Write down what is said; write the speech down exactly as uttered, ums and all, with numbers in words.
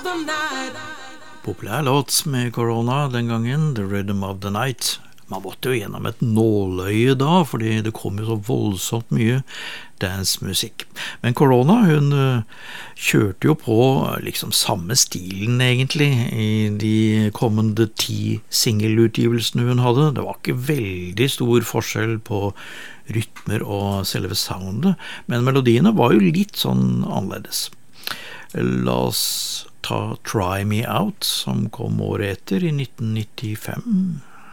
Populær låt med Corona den gangen, The Rhythm of the Night. Man måtte jo gjennom et nåløye da, fordi det kom jo så voldsomt mye dancemusikk. Men Corona, hun uh, kjørte jo på liksom samme stilen egentlig i de kommende ti singelutgivelsene hun hadde. Det var ikke veldig stor forskjell på rytmer og selve soundet, men melodiene var jo litt sånn annerledes. La oss ta Try Me Out, som kom året etter i nitten nittifem.